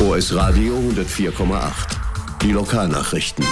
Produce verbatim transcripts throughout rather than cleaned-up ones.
O S Radio hundertvier Komma acht. Die Lokalnachrichten.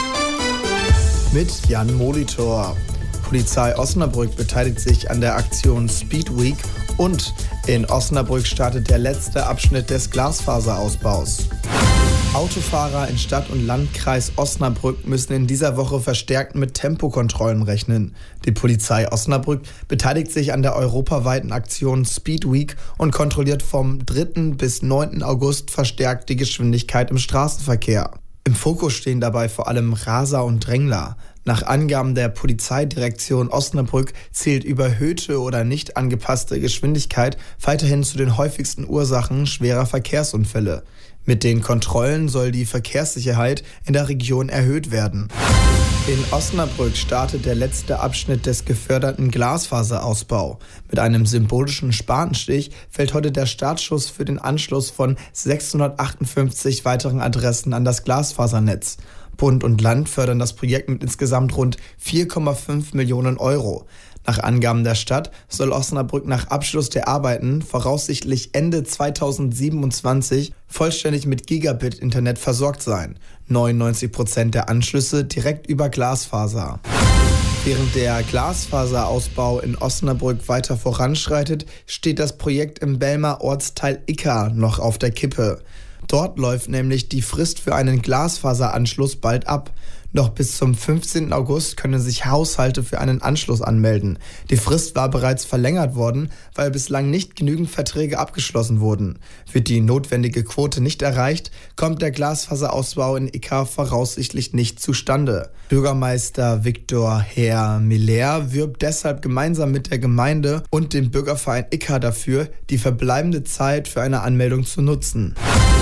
Mit Jan Molitor. Polizei Osnabrück beteiligt sich an der Aktion Speed Week und in Osnabrück startet der letzte Abschnitt des Glasfaserausbaus. Autofahrer in Stadt- und Landkreis Osnabrück müssen in dieser Woche verstärkt mit Tempokontrollen rechnen. Die Polizei Osnabrück beteiligt sich an der europaweiten Aktion Speed Week und kontrolliert vom dritten bis neunten August verstärkt die Geschwindigkeit im Straßenverkehr. Im Fokus stehen dabei vor allem Raser und Drängler. Nach Angaben der Polizeidirektion Osnabrück zählt überhöhte oder nicht angepasste Geschwindigkeit weiterhin zu den häufigsten Ursachen schwerer Verkehrsunfälle. Mit den Kontrollen soll die Verkehrssicherheit in der Region erhöht werden. In Osnabrück startet der letzte Abschnitt des geförderten Glasfaserausbau. Mit einem symbolischen Spatenstich fällt heute der Startschuss für den Anschluss von sechshundertachtundfünfzig weiteren Adressen an das Glasfasernetz. Bund und Land fördern das Projekt mit insgesamt rund vier Komma fünf Millionen Euro. Nach Angaben der Stadt soll Osnabrück nach Abschluss der Arbeiten voraussichtlich Ende zweitausendsiebenundzwanzig vollständig mit Gigabit-Internet versorgt sein. neunundneunzig Prozent der Anschlüsse direkt über Glasfaser. Während der Glasfaserausbau in Osnabrück weiter voranschreitet, steht das Projekt im Belmer Ortsteil Icka noch auf der Kippe. Dort läuft nämlich die Frist für einen Glasfaseranschluss bald ab. Noch bis zum fünfzehnten August können sich Haushalte für einen Anschluss anmelden. Die Frist war bereits verlängert worden, weil bislang nicht genügend Verträge abgeschlossen wurden. Wird die notwendige Quote nicht erreicht, kommt der Glasfaserausbau in Icka voraussichtlich nicht zustande. Bürgermeister Viktor Herr Miller wirbt deshalb gemeinsam mit der Gemeinde und dem Bürgerverein Icka dafür, die verbleibende Zeit für eine Anmeldung zu nutzen.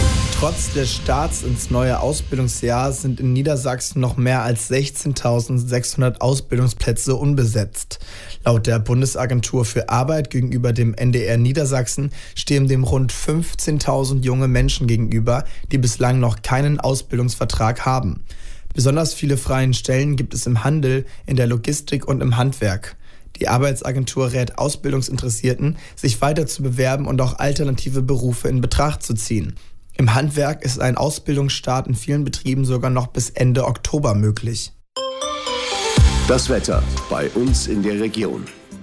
Trotz des Starts ins neue Ausbildungsjahr sind in Niedersachsen noch mehr als sechzehntausendsechshundert Ausbildungsplätze unbesetzt. Laut der Bundesagentur für Arbeit gegenüber dem N D R Niedersachsen stehen dem rund fünfzehntausend junge Menschen gegenüber, die bislang noch keinen Ausbildungsvertrag haben. Besonders viele freie Stellen gibt es im Handel, in der Logistik und im Handwerk. Die Arbeitsagentur rät Ausbildungsinteressierten, sich weiter zu bewerben und auch alternative Berufe in Betracht zu ziehen. Im Handwerk ist ein Ausbildungsstart in vielen Betrieben sogar noch bis Ende Oktober möglich. Das Wetter bei uns in der Region.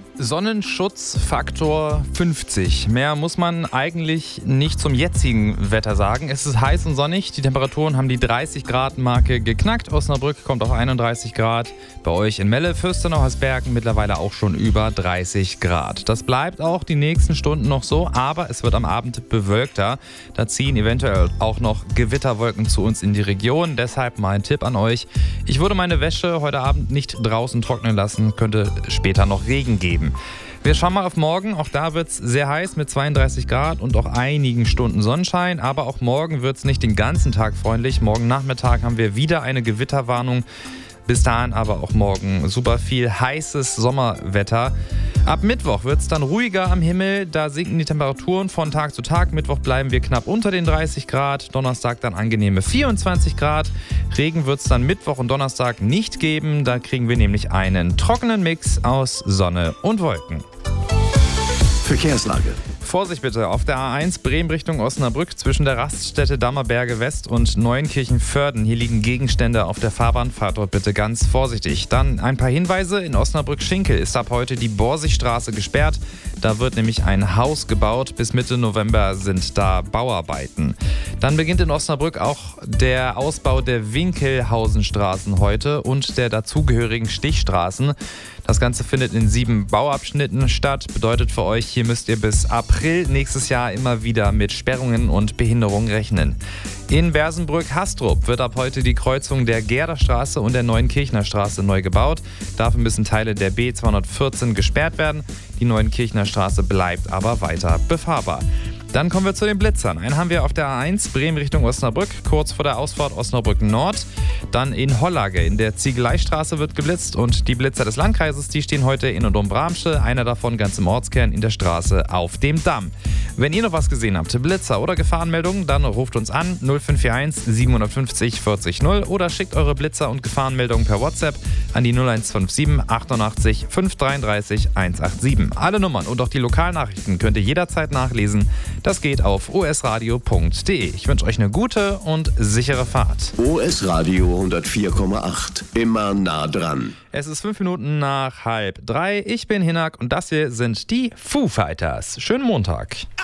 Sonnenschutzfaktor fünfzig. Mehr muss man eigentlich nicht zum jetzigen Wetter sagen. Es ist heiß und sonnig. Die Temperaturen haben die dreißig Grad Marke geknackt. Osnabrück kommt auf einunddreißig Grad. Bei euch in Melle, Fürstenau-Hersbergen mittlerweile auch schon über dreißig Grad. Das bleibt auch die nächsten Stunden noch so, aber es wird am Abend bewölkter. Da ziehen eventuell auch noch Gewitterwolken zu uns in die Region. Deshalb mein Tipp an euch. Ich würde meine Wäsche heute Abend nicht draußen trocknen lassen. Könnte später noch Regen geben. Wir schauen mal auf morgen. Auch da wird es sehr heiß mit zweiunddreißig Grad und auch einigen Stunden Sonnenschein. Aber auch morgen wird es nicht den ganzen Tag freundlich. Morgen Nachmittag haben wir wieder eine Gewitterwarnung. Bis dahin aber auch morgen super viel heißes Sommerwetter. Ab Mittwoch wird es dann ruhiger am Himmel. Da sinken die Temperaturen von Tag zu Tag. Mittwoch bleiben wir knapp unter den dreißig Grad. Donnerstag dann angenehme vierundzwanzig Grad. Regen wird es dann Mittwoch und Donnerstag nicht geben. Da kriegen wir nämlich einen trockenen Mix aus Sonne und Wolken. Verkehrslage. Vorsicht bitte, auf der A eins Bremen Richtung Osnabrück zwischen der Raststätte Dammerberge West und Neuenkirchen-Vörden. Hier liegen Gegenstände auf der Fahrbahn, fahrt dort bitte ganz vorsichtig. Dann ein paar Hinweise, in Osnabrück-Schinkel ist ab heute die Borsigstraße gesperrt. Da wird nämlich ein Haus gebaut, bis Mitte November sind da Bauarbeiten. Dann beginnt in Osnabrück auch der Ausbau der Winkelhausenstraßen heute und der dazugehörigen Stichstraßen. Das Ganze findet in sieben Bauabschnitten statt. Bedeutet für euch, hier müsst ihr bis April nächstes Jahr immer wieder mit Sperrungen und Behinderungen rechnen. In Bersenbrück-Hastrup wird ab heute die Kreuzung der Gerderstraße und der Neuenkirchner Straße neu gebaut. Dafür müssen Teile der B zweihundertvierzehn gesperrt werden. Die Neuenkirchner Straße bleibt aber weiter befahrbar. Dann kommen wir zu den Blitzern. Einen haben wir auf der A eins Bremen Richtung Osnabrück, kurz vor der Ausfahrt Osnabrück Nord. Dann in Hollage in der Ziegeleistraße wird geblitzt und die Blitzer des Landkreises, die stehen heute in und um Bramsche. Einer davon ganz im Ortskern in der Straße auf dem Damm. Wenn ihr noch was gesehen habt, Blitzer oder Gefahrenmeldungen, dann ruft uns an null fünf vier eins sieben fünf null vierzig null oder schickt eure Blitzer und Gefahrenmeldungen per WhatsApp an die null eins fünf sieben achtundachtzig fünf dreiunddreißig hundertsiebenundachtzig. Alle Nummern und auch die Lokalnachrichten könnt ihr jederzeit nachlesen. Das geht auf o s radio punkt d e. Ich wünsche euch eine gute und sichere Fahrt. O S Radio hundertvier Komma acht. Immer nah dran. Es ist fünf Minuten nach halb drei. Ich bin Hinak und das hier sind die Foo Fighters. Schönen Montag.